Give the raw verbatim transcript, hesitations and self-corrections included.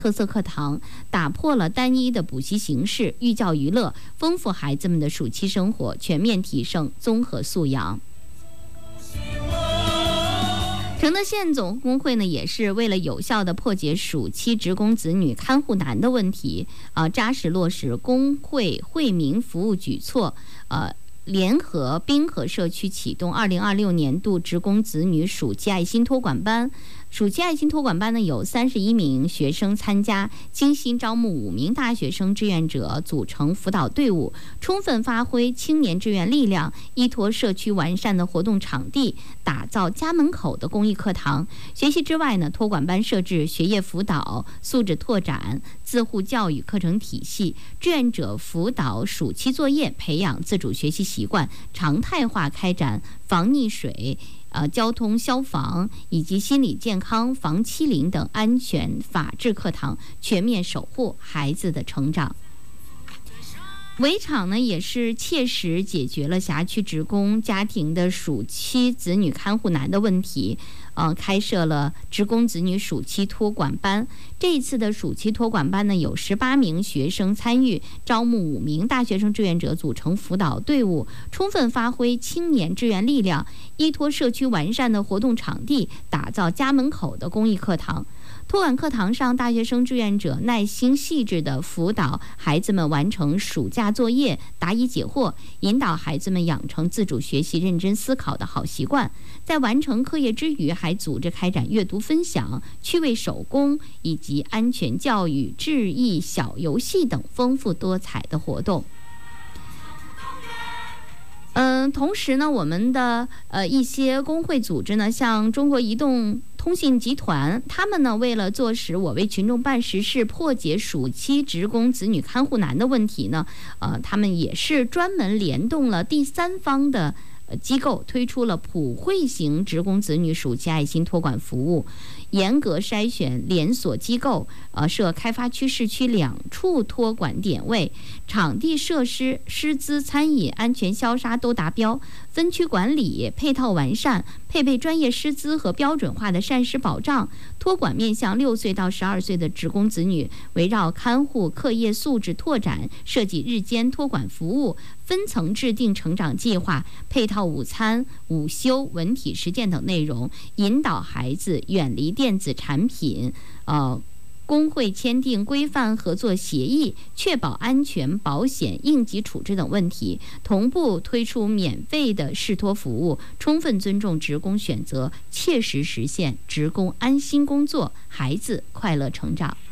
特色课堂，打破了单一的补习形式，寓教于乐，丰富孩子们的暑期生活，全面提升综合素养。承德县总工会呢，也是为了有效的破解暑期职工子女看护难的问题，啊、呃，扎实落实工会惠民服务举措，呃。联合滨河社区启动二零二六年度职工子女暑期爱心托管班。暑期爱心托管班呢，有三十一名学生参加，精心招募五名大学生志愿者组成辅导队伍，充分发挥青年志愿力量，依托社区完善的活动场地，打造家门口的公益课堂。学习之外呢，托管班设置学业辅导、素质拓展、自护教育课程体系，志愿者辅导暑期作业，培养自主学习习惯，常态化开展防溺水、呃交通消防以及心理健康、防欺凌等安全法治课堂，全面守护孩子的成长。围场呢，也是切实解决了辖区职工家庭的暑期子女看护难的问题，呃，开设了职工子女暑期托管班。这一次的暑期托管班呢，有十八名学生参与，招募五名大学生志愿者组成辅导队伍，充分发挥青年志愿力量，依托社区完善的活动场地，打造家门口的公益课堂。托管课堂上，大学生志愿者耐心细致地辅导孩子们完成暑假作业，答疑解惑，引导孩子们养成自主学习、认真思考的好习惯。在完成课业之余，还组织开展阅读分享、趣味手工以及安全教育、智艺小游戏等丰富多彩的活动。嗯、呃，同时呢，我们的呃一些工会组织呢，像中国移动通信集团，他们呢为了坐实我为群众办实事，破解暑期职工子女看护难的问题呢，呃，他们也是专门联动了第三方的机构，推出了普惠型职工子女暑期爱心托管服务，严格筛选连锁机构，呃，设开发区、市区两处托管点位，场地设施、师资、餐饮、安全消杀都达标，分区管理配套完善，配备专业师资和标准化的膳食保障。托管面向六岁到十二岁的职工子女，围绕看护、课业素质拓展，设计日间托管服务，分层制定成长计划，配套午餐、午休、文体实践等内容，引导孩子远离电子产品，呃。工会签订规范合作协议，确保安全、保险、应急处置等问题，同步推出免费的试托服务，充分尊重职工选择，切实实现职工安心工作，孩子快乐成长。